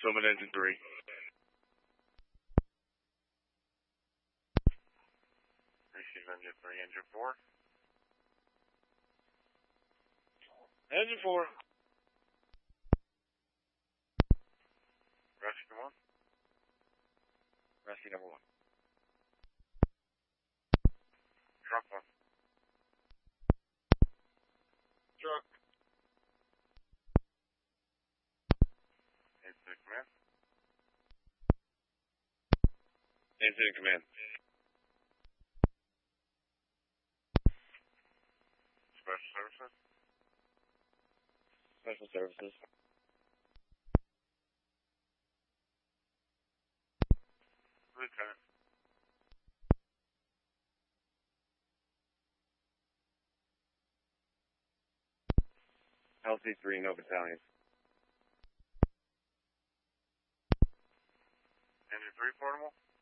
Summit Engine 3. Receive Engine 3, Engine 4. Engine 4. Rescue 1. Rescue number 1. Truck 1. Truck. Incident command. Incident command. Special services. Special services. Lieutenant. LC3, no battalion. Engine 3 portable.